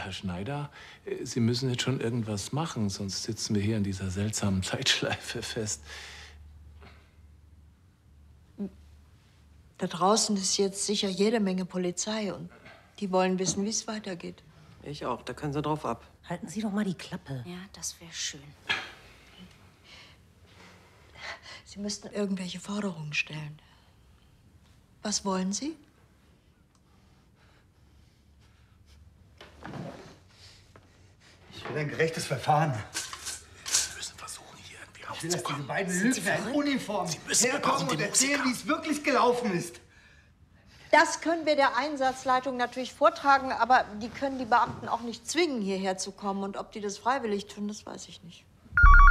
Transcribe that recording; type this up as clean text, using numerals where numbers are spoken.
Herr Schneider, Sie müssen jetzt schon irgendwas machen, sonst sitzen wir hier in dieser seltsamen Zeitschleife fest. Da draußen ist jetzt sicher jede Menge Polizei und die wollen wissen, wie es weitergeht. Ich auch, da können Sie drauf ab. Halten Sie doch mal die Klappe. Ja, das wäre schön. Sie müssten irgendwelche Forderungen stellen. Was wollen Sie? Ich will ein gerechtes Verfahren. Wir müssen versuchen, hier irgendwie Ich will, dass diese rauszukommen. beiden Lügner in Uniform herkommen und erzählen, wie es wirklich gelaufen ist. Das können wir der Einsatzleitung natürlich vortragen, aber die können die Beamten auch nicht zwingen, hierher zu kommen. Und ob die das freiwillig tun, das weiß ich nicht.